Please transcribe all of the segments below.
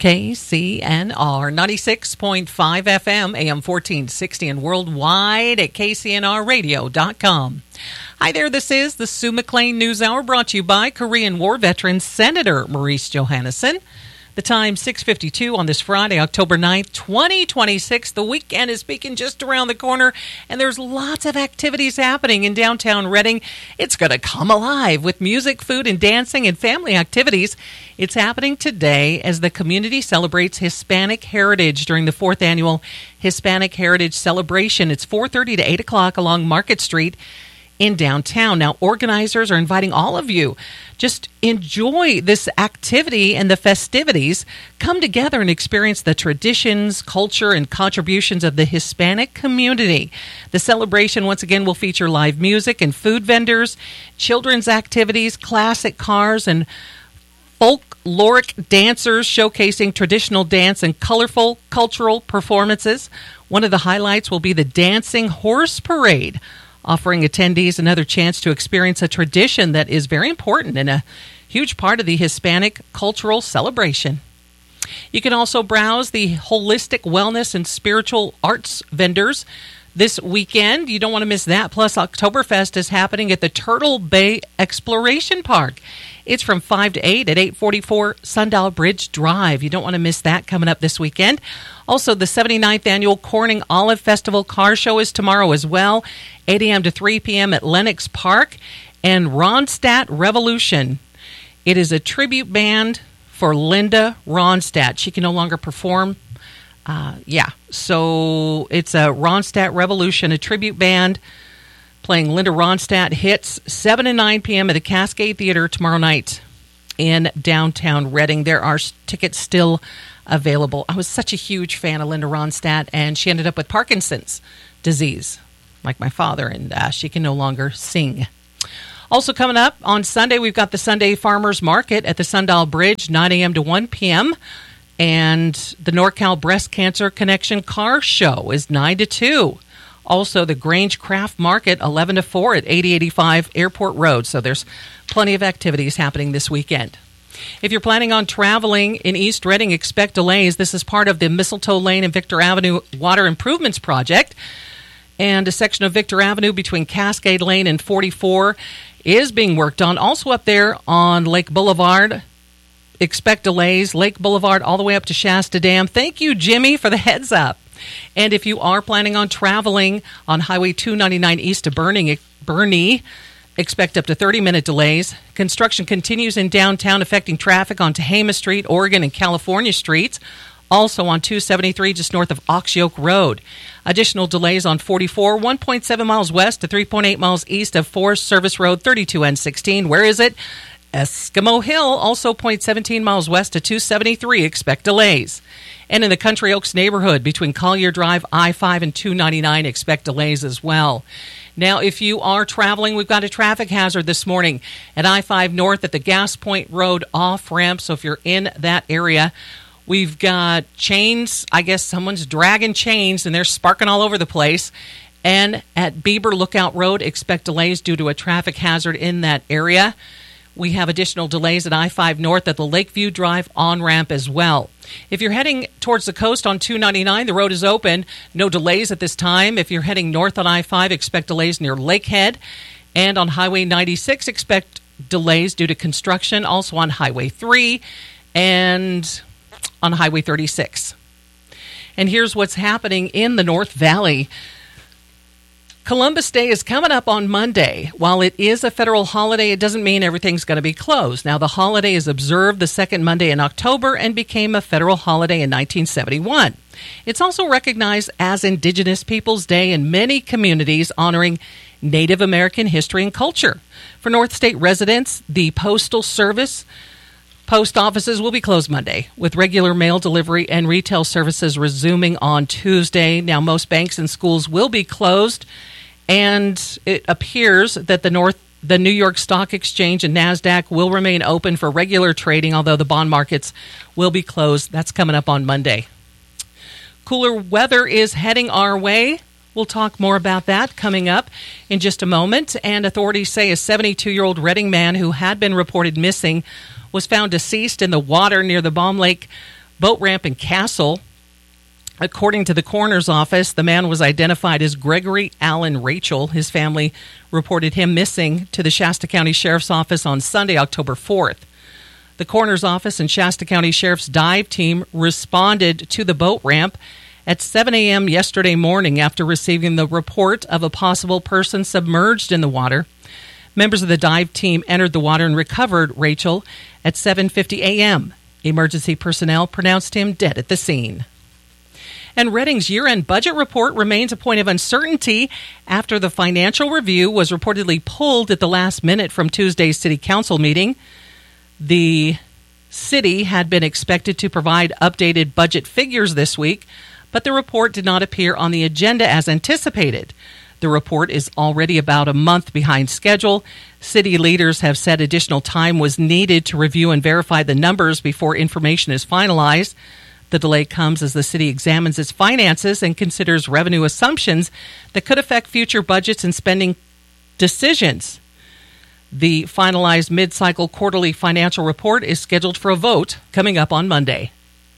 KCNR 96.5 FM, AM 1460, and worldwide at kcnrradio.com. Hi there, this is the Sue McLean News Hour, brought to you by Korean War veteran Senator Maurice Johannesson. The time 6:52 on this Friday, October 9th, 2026. The weekend is peeking just around the corner, and there's lots of activities happening in downtown Reading. It's going to come alive with music, food, and dancing and family activities. It's happening today as the community celebrates Hispanic Heritage during the 4th Annual Hispanic Heritage Celebration. It's 4:30 to 8 o'clock along Market Street in downtown. Now, organizers are inviting all of you. Just enjoy this activity and the festivities. Come together and experience the traditions, culture, and contributions of the Hispanic community. The celebration, once again, will feature live music and food vendors, children's activities, classic cars, and folkloric dancers showcasing traditional dance and colorful cultural performances. One of the highlights will be the Dancing Horse Parade, offering attendees another chance to experience a tradition that is very important and a huge part of the Hispanic cultural celebration. You can also browse the holistic wellness and spiritual arts vendors this weekend. You don't want to miss that. Plus, Oktoberfest is happening at the Turtle Bay Exploration Park. It's from 5 to 8 at 844 Sundial Bridge Drive. You don't want to miss that coming up this weekend. Also, the 79th Annual Corning Olive Festival Car Show is tomorrow as well, 8 a.m. to 3 p.m. at Lenox Park. And Ronstadt Revolution. It is a tribute band for Linda Ronstadt. She can no longer perform. So it's a Ronstadt Revolution, a tribute band playing Linda Ronstadt hits, 7 and 9 p.m. at the Cascade Theater tomorrow night in downtown Reading. There are tickets still available. I was such a huge fan of Linda Ronstadt, and she ended up with Parkinson's disease, like my father, and she can no longer sing. Also coming up on Sunday, we've got the Sunday Farmers Market at the Sundial Bridge, 9 a.m. to 1 p.m., and the NorCal Breast Cancer Connection Car Show is 9 to 2. Also, the Grange Craft Market, 11 to 4 at 8085 Airport Road. So there's plenty of activities happening this weekend. If you're planning on traveling in East Reading, expect delays. This is part of the Mistletoe Lane and Victor Avenue Water Improvements Project. And a section of Victor Avenue between Cascade Lane and 44 is being worked on. Also up there on Lake Boulevard, expect delays. Lake Boulevard all the way up to Shasta Dam. Thank you, Jimmy, for the heads up. And if you are planning on traveling on Highway 299 east of Bernie, expect up to 30-minute delays. Construction continues in downtown, affecting traffic on Tehama Street, Oregon, and California streets. Also on 273 just north of Ox Yoke Road. Additional delays on 44, 1.7 miles west to 3.8 miles east of Forest Service Road 32N16. Where is it? Eskimo Hill, also 0.17 miles west to 273. Expect delays. And in the Country Oaks neighborhood between Collier Drive, I-5, and 299, expect delays as well. Now, if you are traveling, we've got a traffic hazard this morning at I-5 North at the Gas Point Road off-ramp. So if you're in that area, we've got chains. I guess someone's dragging chains, and they're sparking all over the place. And at Beaver Lookout Road, expect delays due to a traffic hazard in that area. We have additional delays at I-5 North at the Lakeview Drive on-ramp as well. If you're heading towards the coast on 299, the road is open. No delays at this time. If you're heading north on I-5, expect delays near Lakehead. And on Highway 96, expect delays due to construction. Also on Highway 3 and on Highway 36. And here's what's happening in the North Valley. Columbus Day is coming up on Monday. While it is a federal holiday, it doesn't mean everything's going to be closed. Now, the holiday is observed the second Monday in October and became a federal holiday in 1971. It's also recognized as Indigenous Peoples Day in many communities, honoring Native American history and culture. For North State residents, the Postal Service post offices will be closed Monday, with regular mail delivery and retail services resuming on Tuesday. Now, most banks and schools will be closed, and it appears that the New York Stock Exchange and NASDAQ will remain open for regular trading, although the bond markets will be closed. That's coming up on Monday. Cooler weather is heading our way. We'll talk more about that coming up in just a moment. And authorities say a 72-year-old Reading man who had been reported missing was found deceased in the water near the Baum Lake boat ramp in Castle. According to the coroner's office, the man was identified as Gregory Allen Rachel. His family reported him missing to the Shasta County Sheriff's Office on Sunday, October 4th. The coroner's office and Shasta County Sheriff's dive team responded to the boat ramp at 7 a.m. yesterday morning after receiving the report of a possible person submerged in the water. Members of the dive team entered the water and recovered Rachel at 7:50 a.m. Emergency personnel pronounced him dead at the scene. And Reading's year-end budget report remains a point of uncertainty after the financial review was reportedly pulled at the last minute from Tuesday's city council meeting. The city had been expected to provide updated budget figures this week, but the report did not appear on the agenda as anticipated. The report is already about a month behind schedule. City leaders have said additional time was needed to review and verify the numbers before information is finalized. The delay comes as the city examines its finances and considers revenue assumptions that could affect future budgets and spending decisions. The finalized mid-cycle quarterly financial report is scheduled for a vote coming up on Monday.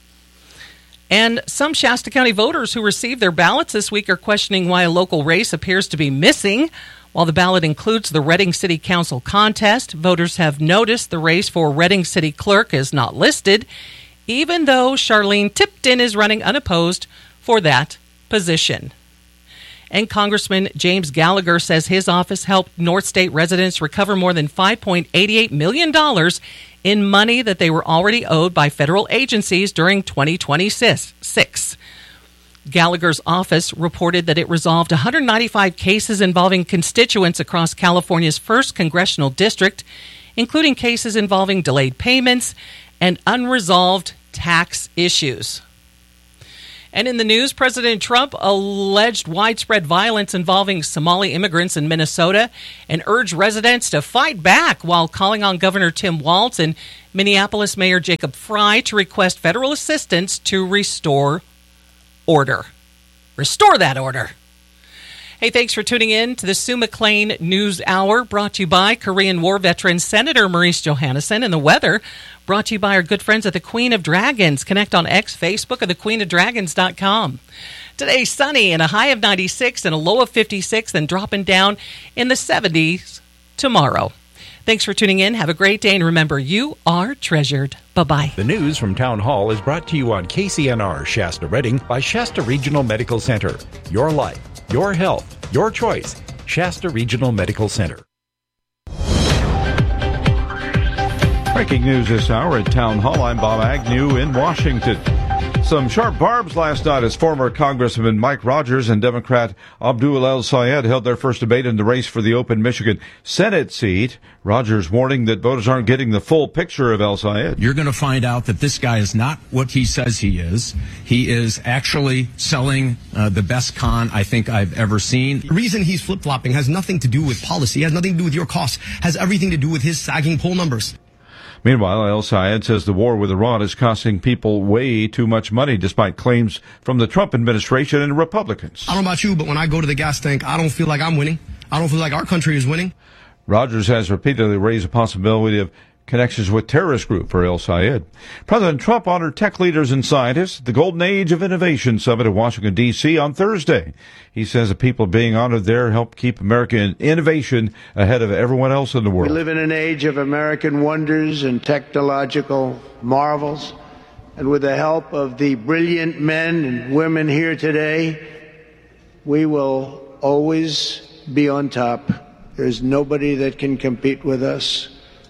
And some Shasta County voters who received their ballots this week are questioning why a local race appears to be missing. While the ballot includes the Reading City Council contest, voters have noticed the race for Reading City Clerk is not listed, even though Charlene Tipton is running unopposed for that position. And Congressman James Gallagher says his office helped North State residents recover more than $5.88 million in money that they were already owed by federal agencies during 2026. Gallagher's office reported that it resolved 195 cases involving constituents across California's 1st Congressional District, including cases involving delayed payments and unresolved tax issues. And in the news, President Trump alleged widespread violence involving Somali immigrants in Minnesota and urged residents to fight back while calling on Governor Tim Walz and Minneapolis Mayor Jacob Frey to request federal assistance to restore order. Restore that order. Hey, thanks for tuning in to the Sue McLean News Hour, brought to you by Korean War veteran Senator Maurice Johannesson, and the weather brought to you by our good friends at the Queen of Dragons. Connect on X, Facebook, or thequeenofdragons.com. Today, sunny and a high of 96 and a low of 56, then dropping down in the 70s tomorrow. Thanks for tuning in. Have a great day, and remember, you are treasured. Bye-bye. The news from Town Hall is brought to you on KCNR Shasta Reading by Shasta Regional Medical Center. Your life, your health, your choice. Shasta Regional Medical Center. Breaking news this hour at Town Hall. I'm Bob Agnew in Washington. Some sharp barbs last night as former Congressman Mike Rogers and Democrat Abdul El-Sayed held their first debate in the race for the open Michigan Senate seat. Rogers warning that voters aren't getting the full picture of El-Sayed. You're going to find out that this guy is not what he says he is. He is actually selling the best con I think I've ever seen. The reason he's flip-flopping has nothing to do with policy, has nothing to do with your costs, has everything to do with his sagging poll numbers. Meanwhile, El-Sayed says the war with Iran is costing people way too much money, despite claims from the Trump administration and Republicans. I don't know about you, but when I go to the gas tank, I don't feel like I'm winning. I don't feel like our country is winning. Rogers has repeatedly raised the possibility of connections with terrorist group for El-Sayed. President Trump honored tech leaders and scientists at the Golden Age of Innovation Summit in Washington, D.C. on Thursday. He says the people being honored there help keep American innovation ahead of everyone else in the world. We live in an age of American wonders and technological marvels, and with the help of the brilliant men and women here today, we will always be on top. There's nobody that can compete with us.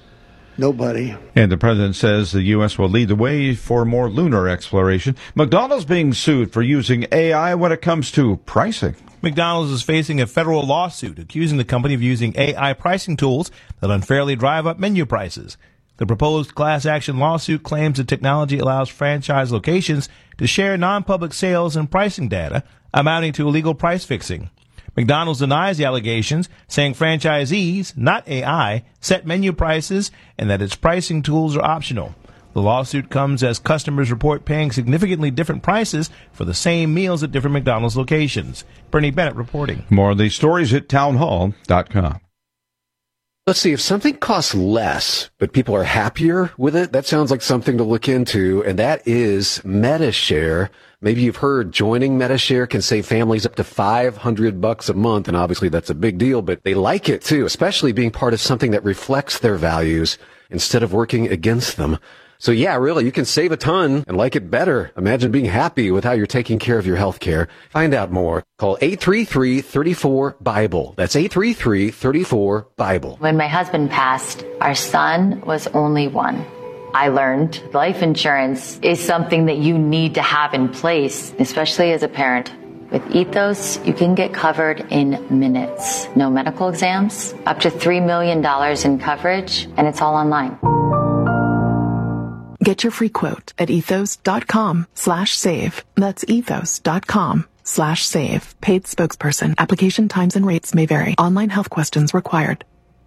Nobody. And the president says the U.S. will lead the way for more lunar exploration. McDonald's being sued for using AI when it comes to pricing. McDonald's is facing a federal lawsuit accusing the company of using AI pricing tools that unfairly drive up menu prices. The proposed class action lawsuit claims the technology allows franchise locations to share non-public sales and pricing data, amounting to illegal price fixing. McDonald's denies the allegations, saying franchisees, not AI, set menu prices and that its pricing tools are optional. The lawsuit comes as customers report paying significantly different prices for the same meals at different McDonald's locations. Bernie Bennett reporting. More of these stories at townhall.com. Let's see, if something costs less, but people are happier with it, that sounds like something to look into, and that is MediShare. Maybe you've heard joining MediShare can save families up to $500 a month, and obviously that's a big deal, but they like it too, especially being part of something that reflects their values instead of working against them. So yeah, really, you can save a ton and like it better. Imagine being happy with how you're taking care of your health care. Find out more. Call 833-34-BIBLE. That's 833-34-BIBLE. When my husband passed, our son was only one. I learned life insurance is something that you need to have in place, especially as a parent. With Ethos, you can get covered in minutes. No medical exams, up to $3 million in coverage, and it's all online. Get your free quote at ethos.com/save. That's ethos.com/save. Paid spokesperson. Application times and rates may vary. Online health questions required.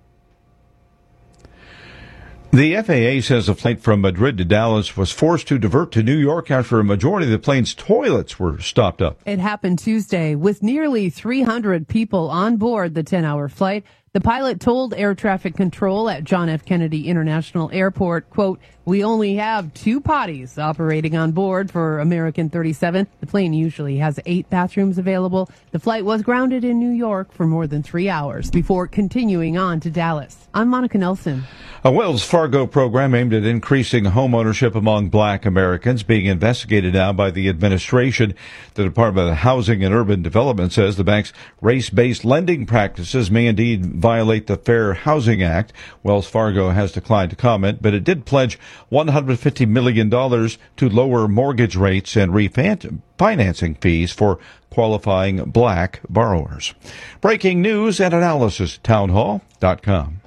The FAA says a flight from Madrid to Dallas was forced to divert to New York after a majority of the plane's toilets were stopped up. It happened Tuesday with nearly 300 people on board the 10-hour flight. The pilot told air traffic control at John F. Kennedy International Airport, quote, "We only have 2 potties operating on board for American 37. The plane usually has 8 bathrooms available. The flight was grounded in New York for more than 3 hours before continuing on to Dallas." I'm Monica Nelson. A Wells Fargo program aimed at increasing home ownership among black Americans being investigated now by the administration. The Department of Housing and Urban Development says the bank's race-based lending practices may indeed violate the Fair Housing Act. Wells Fargo has declined to comment, but it did pledge $150 million to lower mortgage rates and refinancing fees for qualifying black borrowers. Breaking news and analysis, townhall.com.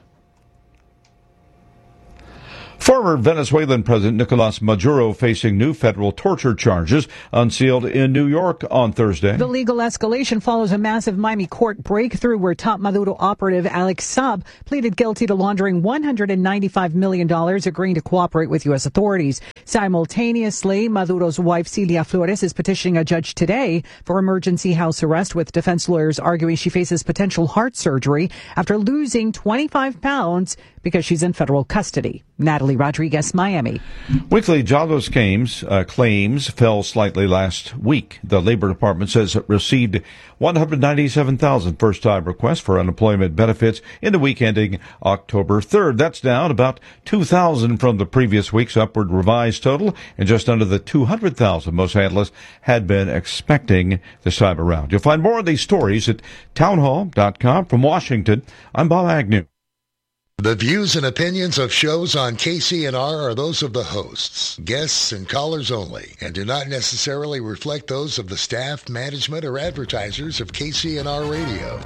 Former Venezuelan President Nicolas Maduro facing new federal torture charges unsealed in New York on Thursday. The legal escalation follows a massive Miami court breakthrough where top Maduro operative Alex Saab pleaded guilty to laundering $195 million, agreeing to cooperate with U.S. authorities. Simultaneously, Maduro's wife Celia Flores is petitioning a judge today for emergency house arrest, with defense lawyers arguing she faces potential heart surgery after losing 25 pounds because she's in federal custody. Natalie Rodriguez, Miami. Weekly jobless claims fell slightly last week. The Labor Department says it received 197,000 first-time requests for unemployment benefits in the week ending October 3rd. That's down about 2,000 from the previous week's upward revised total and just under the 200,000 most analysts had been expecting this time around. You'll find more of these stories at townhall.com. From Washington, I'm Bob Agnew. The views and opinions of shows on KCNR are those of the hosts, guests, and callers only, and do not necessarily reflect those of the staff, management, or advertisers of KCNR Radio.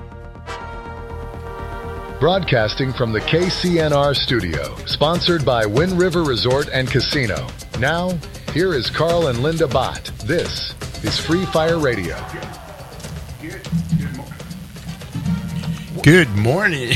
Broadcasting from the KCNR studio, sponsored by Wind River Resort and Casino. Now, here is Carl and Linda Bott. This is Free Fire Radio. Good morning.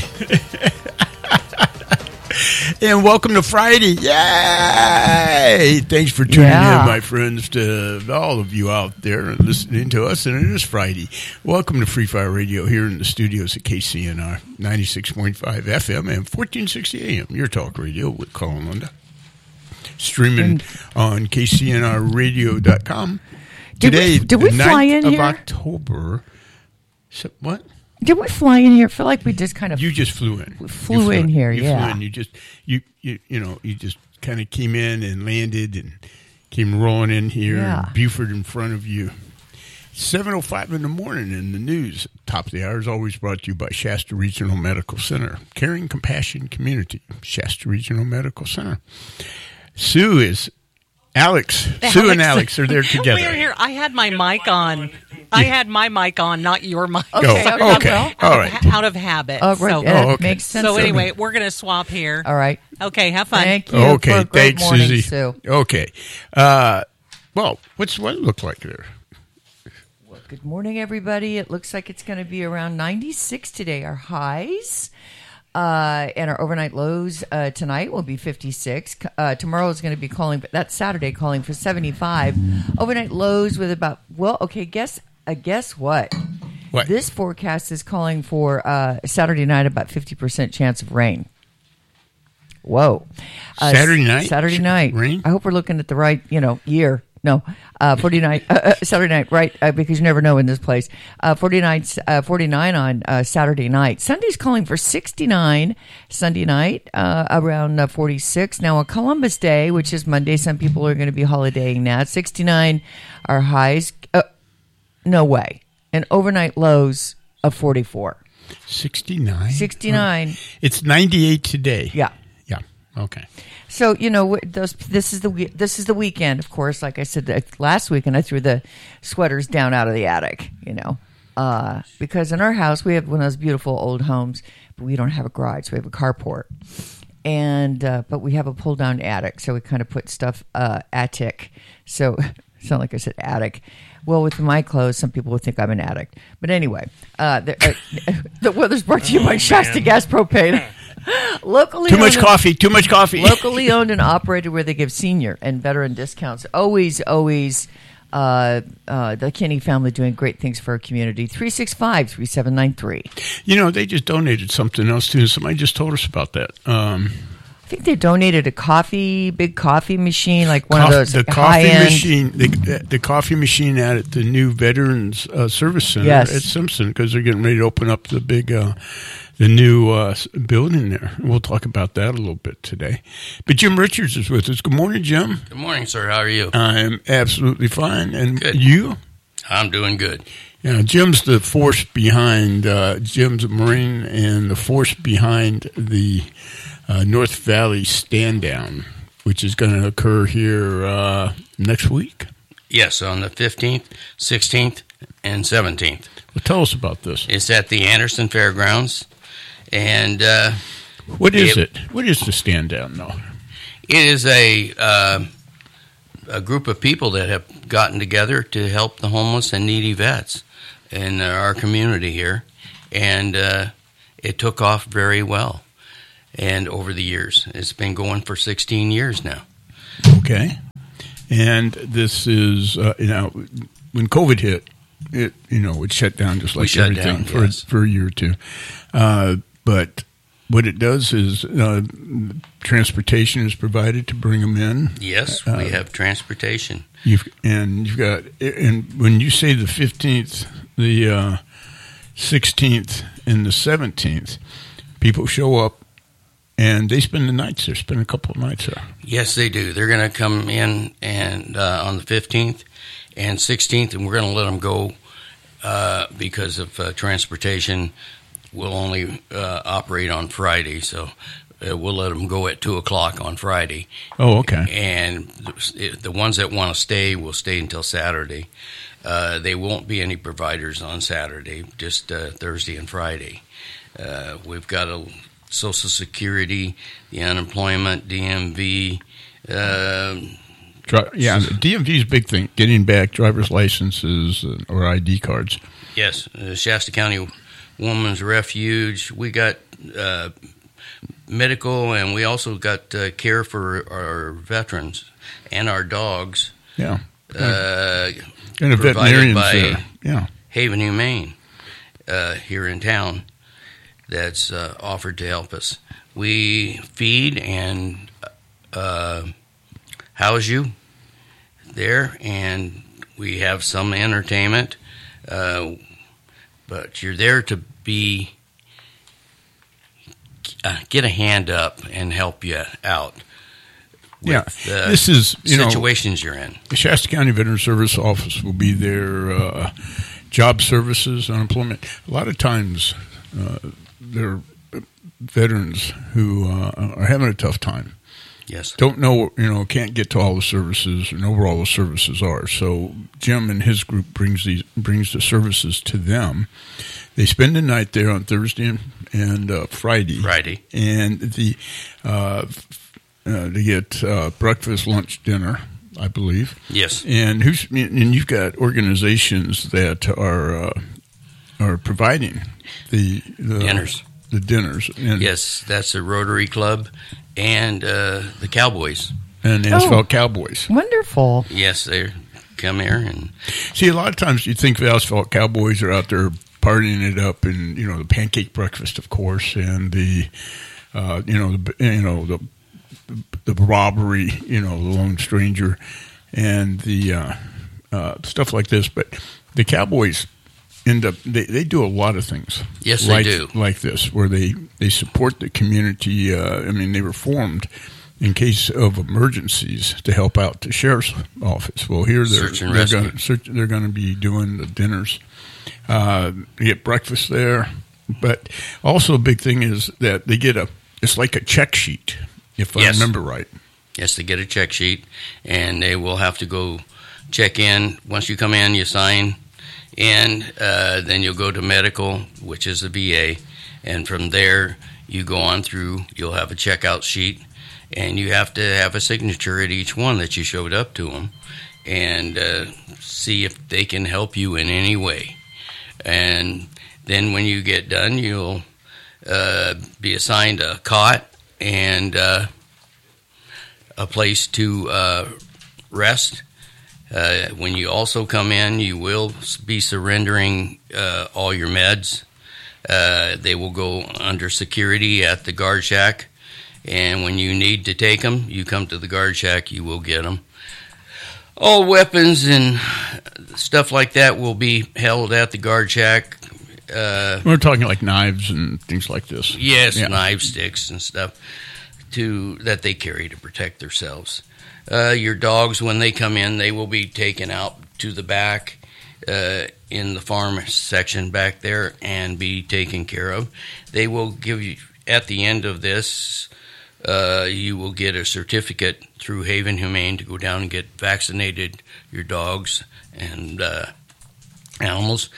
And welcome to Friday. Yay! Thanks for tuning in, my friends, to all of you out there and listening to us. And it is Friday. Welcome to Free Fire Radio here in the studios at KCNR 96.5 FM and 1460 AM. Your talk radio with Carl and Linda. Streaming on KCNRradio.com. Today, did we fly in here? October. So, what? Did we fly in here? I feel like we just kind of... You just flew in. We flew in here, you flew in. You just kind of came in and landed and came rolling in here. And Buford in front of you. 7:05 in the morning in the news. Top of the hour is always brought to you by Shasta Regional Medical Center. Caring Compassion Community. Shasta Regional Medical Center. Sue and Alex are there together. We are here. I had my mic on. I had my mic on, not your mic. Okay. All right. Out of habit. Oh, right. So, makes sense. So anyway, we're going to swap here. All right. Okay, have fun. Thank you. Okay, thanks, morning, Susie. Sue. Okay. Well, what's it look like there? Well, good morning, everybody. It looks like it's going to be around 96 today, our highs. And our overnight lows tonight will be 56. Tomorrow is going to be that's Saturday, calling for 75. Overnight lows with about, guess what? What? This forecast is calling for Saturday night about 50% chance of rain. Whoa. Saturday night? Saturday night. Rain? I hope we're looking at the right, year. No, 49, Saturday night, right, because you never know in this place. 49 on Saturday night. Sunday's calling for 69 Sunday night, around 46. Now, on Columbus Day, which is Monday, some people are going to be holidaying that. 69 are highs. No way. And overnight lows of 44. 69? 69. It's 98 today. Yeah. Yeah. Okay. So, this is the weekend, of course. Like I said, last weekend I threw the sweaters down out of the attic, because in our house we have one of those beautiful old homes, but we don't have a garage. We have a carport, and but we have a pull down attic, so we kind of put stuff attic. So it's not like I said attic. Well, with my clothes, some people would think I'm an addict. But anyway, the weather's brought to you by Shasta Gas Propane. Too much coffee. Locally owned and operated, where they give senior and veteran discounts. Always, the Kinney family doing great things for our community. 365-3793. They just donated something else too. Somebody just told us about that. I think they donated a big coffee machine, like one of those the coffee machine. The coffee machine out at the new Veterans Service Center at Simpson, because they're getting ready to open up the big. The new building there. We'll talk about that a little bit today. But Jim Richards is with us. Good morning, Jim. Good morning, sir. How are you? I'm absolutely fine. And good. You? I'm doing good. Yeah, Jim's the force behind, Jim's a Marine and the force behind the North Valley Stand Down, which is going to occur here next week. Yes, on the 15th, 16th, and 17th. Well, tell us about this. It's at the Anderson Fairgrounds. And what is it? What is the Stand Down, though? It is a group of people that have gotten together to help the homeless and needy vets in our community here, and it took off very well. And over the years, it's been going for 16 years now. Okay, and this is when COVID hit, it shut down just like everything for a year or two. But what it does is transportation is provided to bring them in. Yes, we have transportation. And when you say the 15th, the 16th, and the 17th, people show up and they spend the nights there. Spend a couple of nights there. Yes, they do. They're going to come in and on the 15th and 16th, and we're going to let them go because of transportation. We'll only operate on Friday, so we'll let them go at 2:00 on Friday. Oh, okay. And the ones that want to stay will stay until Saturday. There won't be any providers on Saturday, just Thursday and Friday. We've got a Social Security, the unemployment, DMV. The DMV is a big thing. Getting back driver's licenses or ID cards. Yes, Shasta County Women's Refuge. We got medical, and we also got care for our veterans and our dogs. Yeah, and a veterinarian by Yeah, Haven Humane here in town. That's offered to help us. We feed and house you there, and we have some entertainment. But you're there to get a hand up and help you out. This is situations you're in. The Shasta County Veteran Service Office will be there. Job services, unemployment. A lot of times, there are veterans who are having a tough time. Yes. Don't know, can't get to all the services or know where all the services are. So Jim and his group brings the services to them. They spend the night there on Thursday and Friday. And they get breakfast, lunch, dinner, I believe. Yes. And you've got organizations that are providing the dinners. The dinners. And yes, that's the Rotary Club and the Cowboys. And the Asphalt Cowboys. Wonderful. Yes, they come here. And see, a lot of times you think the Asphalt Cowboys are out there partying it up, and the pancake breakfast, of course, and the robbery, the lone stranger, and the stuff like this. But the Cowboys end up they do a lot of things. Yes, they do. Like this, where they support the community. They were formed in case of emergencies to help out the sheriff's office. Well, here they're going to be doing the dinners. You get breakfast there, but also a big thing is that they get it's like a check sheet, if I remember right. Yes, they get a check sheet, and they will have to go check in. Once you come in, you sign, and then you'll go to medical, which is the VA, and from there you go on through. You'll have a checkout sheet, and you have to have a signature at each one that you showed up to them, and see if they can help you in any way. And then when you get done, you'll be assigned a cot and a place to rest. When you also come in, you will be surrendering all your meds. They will go under security at the guard shack, and when you need to take them, you come to the guard shack, you will get them. All weapons and stuff like that will be held at the guard shack. We're talking like knives and things like this. Yes, knives, sticks, and stuff that they carry to protect themselves. Your dogs, when they come in, they will be taken out to the back in the farm section back there and be taken care of. They will give you, at the end of this, you will get a certificate through Haven Humane to go down and get vaccinated, your dogs and animals.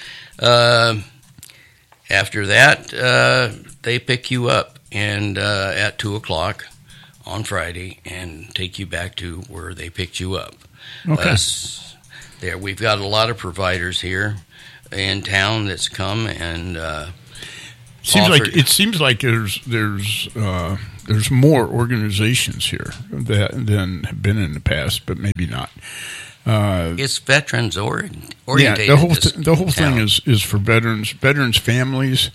After that, they pick you up and at 2 o'clock on Friday and take you back to where they picked you up. Okay. We've got a lot of providers here in town that's come and it seems like there's more organizations here than have been in the past, but maybe not. It's veterans oriented. Yeah, the whole thing is for veterans families.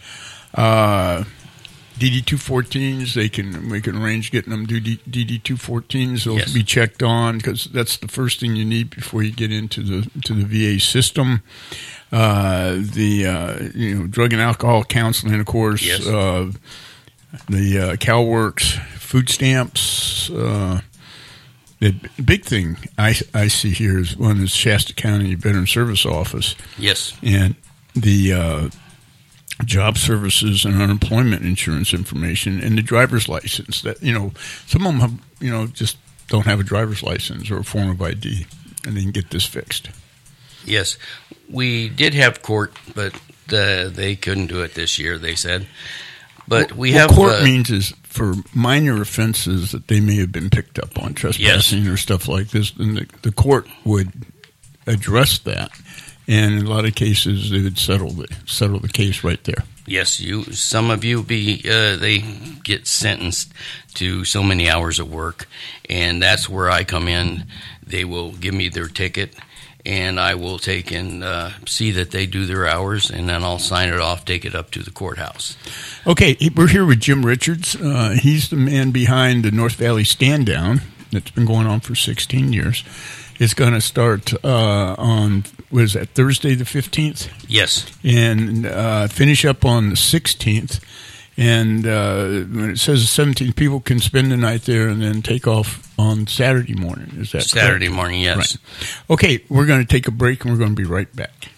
DD-214s, we can arrange getting them DD-214s. They'll be checked on because that's the first thing you need before you get into the VA system. Drug and alcohol counseling, of course. Yes. The CalWorks, food stamps. The big thing I see here is one is Shasta County Veteran Service Office. Yes. And the job services and unemployment insurance information and the driver's license. That some of them have, just don't have a driver's license or a form of ID, and they can get this fixed. Yes, we did have court, but they couldn't do it this year. They said. But what court means is for minor offenses that they may have been picked up on, trespassing or stuff like this, and the court would address that, and in a lot of cases they would settle the case right there. Yes, some of you they get sentenced to so many hours of work, and that's where I come in. They will give me their ticket, and I will take and see that they do their hours, and then I'll sign it off, take it up to the courthouse. Okay, we're here with Jim Richards. He's the man behind the North Valley Stand Down that's been going on for 16 years. It's going to start on, Thursday the 15th? Yes. And finish up on the 16th. And when it says the 17th, people can spend the night there and then take off on Saturday morning. Is that Saturday correct? Morning, yes. Right. Okay, we're going to take a break and we're going to be right back.